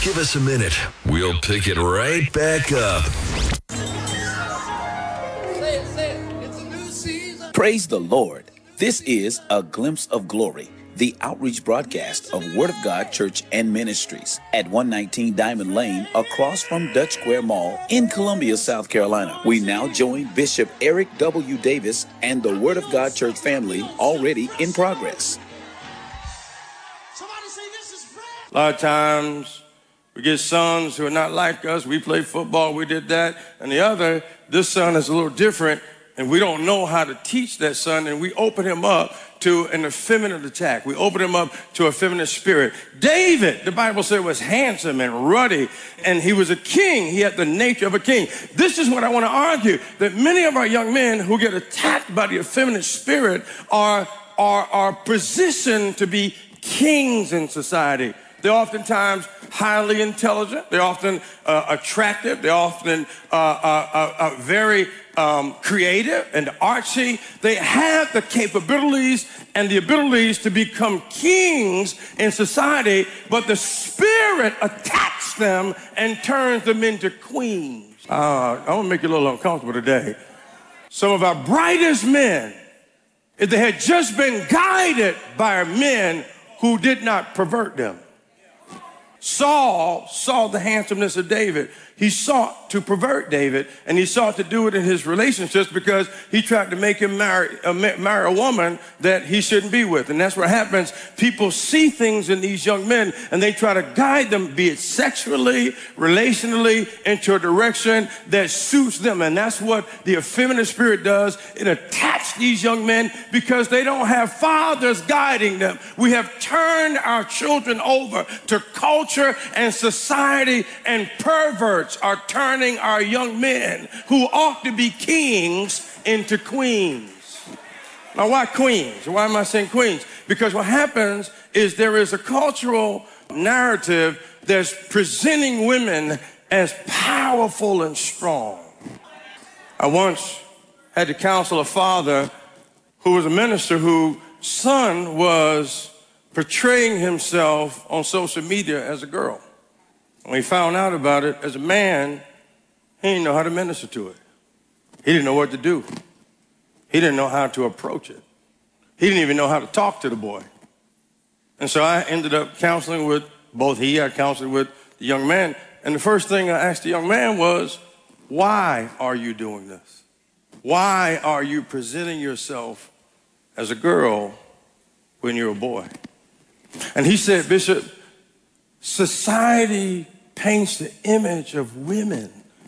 give us a minute. We'll pick it right back up. It's a new season. Praise the Lord. This is A Glimpse of Glory, the outreach broadcast of Word of God Church and Ministries at 119 Diamond Lane across from Dutch Square Mall in Columbia, South Carolina. We now join Bishop Eric W. Davis and the Word of God Church family already in progress. Somebody say this is prayer. A lot of times we get sons who are not like us. We play football, we did that. And the other, this son is a little different, and we don't know how to teach that son, and we open him up to an effeminate attack. We open him up to a feminine spirit. David, the Bible said, was handsome and ruddy, and he was a king. He had the nature of a king. This is what I want to argue, that many of our young men who get attacked by the effeminate spirit are positioned to be kings in society. They're oftentimes highly intelligent. They're often attractive. They're often very creative and artsy. They have the capabilities and the abilities to become kings in society, but the spirit attacks them and turns them into queens. I want to make you a little uncomfortable today. Some of our brightest men, if they had just been guided by men who did not pervert them. Saul saw the handsomeness of David. He sought to pervert David, and he sought to do it in his relationships because he tried to make him marry a woman that he shouldn't be with. And that's what happens. People see things in these young men, and they try to guide them, be it sexually, relationally, into a direction that suits them. And that's what the effeminate spirit does. It attacks these young men because they don't have fathers guiding them. We have turned our children over to culture and society, and perverts are turning our young men who ought to be kings into queens. Now, why queens? Why am I saying queens? Because what happens is there is a cultural narrative that's presenting women as powerful and strong. I once had to counsel a father who was a minister whose son was portraying himself on social media as a girl. When he found out about it, as a man, he didn't know how to minister to it. He didn't know what to do. He didn't know how to approach it. He didn't even know how to talk to the boy. And so I ended up counseling with I counseled with the young man. And the first thing I asked the young man was, why are you doing this? Why are you presenting yourself as a girl when you're a boy? And he said, Bishop, society paints the image of women